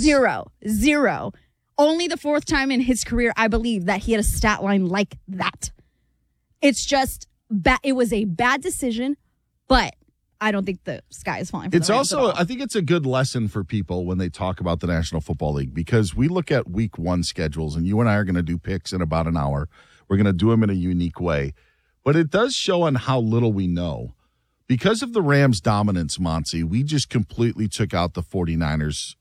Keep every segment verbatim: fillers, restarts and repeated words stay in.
Zero. Zero. Only the fourth time in his career, I believe, that he had a stat line like that. It's just, ba- it was a bad decision, but I don't think the sky is falling for It's the Rams also, at all. I think it's a good lesson for people when they talk about the National Football League, because we look at week one schedules, and you and I are going to do picks in about an hour. We're going to do them in a unique way. But it does show on how little we know. Because of the Rams' dominance, Monty, we just completely took out the 49ers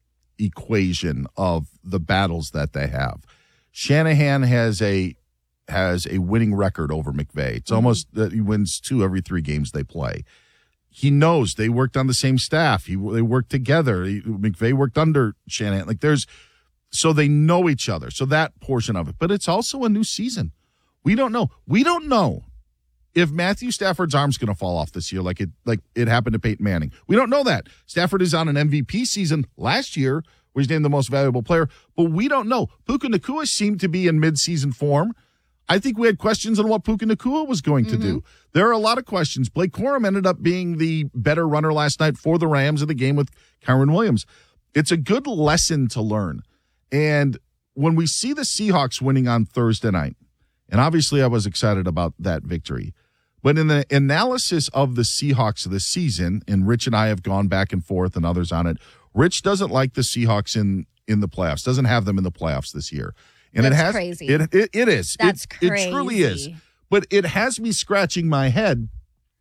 equation of the battles that they have. Shanahan has a has a winning record over McVay. It's mm-hmm. almost that he wins two every three games they play. He knows they worked on the same staff. He they worked together. He, McVay worked under Shanahan. Like there's so they know each other. So that portion of it. But it's also a new season. We don't know. We don't know if Matthew Stafford's arm's going to fall off this year like it like it happened to Peyton Manning. We don't know that. Stafford is on an M V P season last year where he's named the most valuable player, but we don't know. Puka Nacua seemed to be in midseason form. I think we had questions on what Puka Nacua was going to mm-hmm. do. There are a lot of questions. Blake Corum ended up being the better runner last night for the Rams in the game with Kyren Williams. It's a good lesson to learn. And when we see the Seahawks winning on Thursday night, and obviously I was excited about that victory, but in the analysis of the Seahawks this season, and Rich and I have gone back and forth and others on it, Rich doesn't like the Seahawks in, in the playoffs, doesn't have them in the playoffs this year. And That's it has, crazy. It, it, it is. That's it, crazy. It truly is. But it has me scratching my head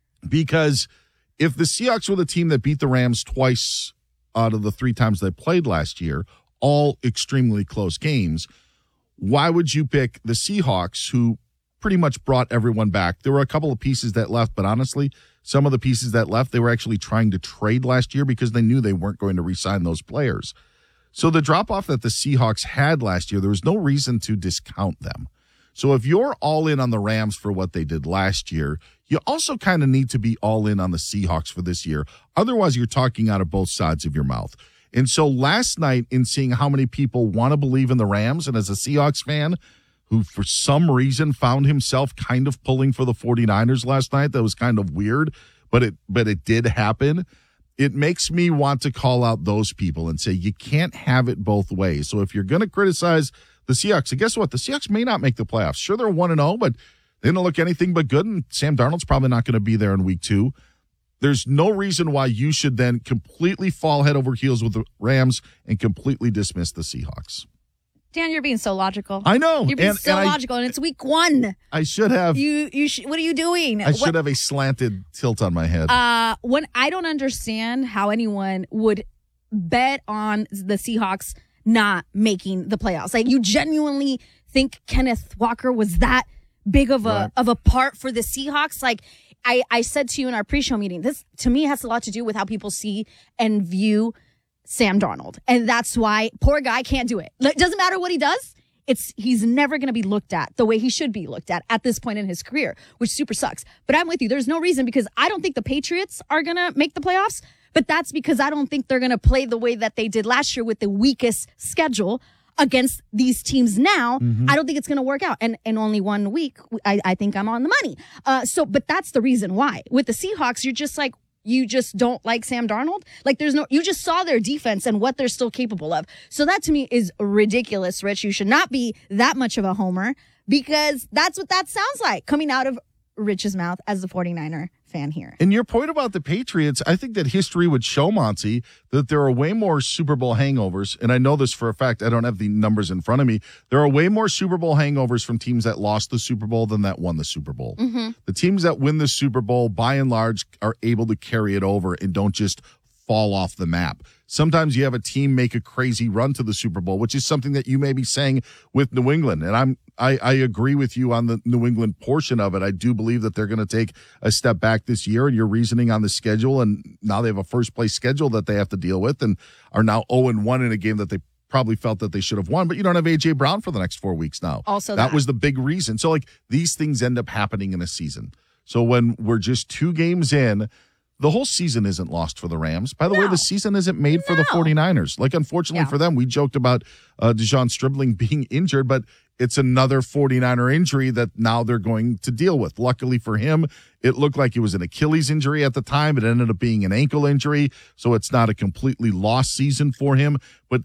because if the Seahawks were the team that beat the Rams twice out of the three times they played last year, all extremely close games, why would you pick the Seahawks, who pretty much brought everyone back? There were a couple of pieces that left, but honestly, some of the pieces that left, they were actually trying to trade last year because they knew they weren't going to re-sign those players. So the drop-off that the Seahawks had last year, there was no reason to discount them. So if you're all in on the Rams for what they did last year, you also kind of need to be all in on the Seahawks for this year. Otherwise, you're talking out of both sides of your mouth. And so last night, in seeing how many people want to believe in the Rams, and as a Seahawks fan who for some reason found himself kind of pulling for the 49ers last night, that was kind of weird, but it but it did happen. It makes me want to call out those people and say you can't have it both ways. So if you're going to criticize the Seahawks, and guess what? The Seahawks may not make the playoffs. Sure, they're one and oh, but they didn't look anything but good, and Sam Darnold's probably not going to be there in week two. There's no reason why you should then completely fall head over heels with the Rams and completely dismiss the Seahawks. Dan, you're being so logical. I know. You're being and, so and logical, and it's week one. I should have. You, you. Sh- what are you doing? I should what, have a slanted tilt on my head. Uh, when I don't understand how anyone would bet on the Seahawks not making the playoffs. Like, you genuinely think Kenneth Walker was that big of a right. of a part for the Seahawks? Like, I, I said to you in our pre-show meeting, this to me has a lot to do with how people see and view Sam Darnold. And that's why poor guy can't do it. It doesn't matter what he does. It's he's never going to be looked at the way he should be looked at at this point in his career, which super sucks. But I'm with you. There's no reason, because I don't think the Patriots are going to make the playoffs. But that's because I don't think they're going to play the way that they did last year with the weakest schedule against these teams now. Mm-hmm. I don't think it's going to work out. And in only one week, I, I think I'm on the money. Uh, so, but that's the reason why. With the Seahawks, you're just like, you just don't like Sam Darnold? Like, there's no, you just saw their defense and what they're still capable of. So that to me is ridiculous, Rich. You should not be that much of a homer, because that's what that sounds like coming out of Rich's mouth as the 49er fan here. And your point about the Patriots, I think that history would show, Monty, that there are way more Super Bowl hangovers. And I know this for a fact. I don't have the numbers in front of me. There are way more Super Bowl hangovers from teams that lost the Super Bowl than that won the Super Bowl. Mm-hmm. The teams that win the Super Bowl, by and large, are able to carry it over and don't just fall off the map. Sometimes you have a team make a crazy run to the Super Bowl, which is something that you may be saying with New England. And I'm, I, I agree with you on the New England portion of it. I do believe that they're going to take a step back this year, and your reasoning on the schedule. And now they have a first place schedule that they have to deal with, and are now oh and one in a game that they probably felt that they should have won. But you don't have A J Brown for the next four weeks now. Also, that, that was the big reason. So like these things end up happening in a season. So when we're just two games in, the whole season isn't lost for the Rams. By the no. way, the season isn't made no. for the 49ers. Like, unfortunately yeah. for them, we joked about uh, Dejon Stribling being injured, but it's another 49er injury that now they're going to deal with. Luckily for him, it looked like it was an Achilles injury at the time. It ended up being an ankle injury, so it's not a completely lost season for him. But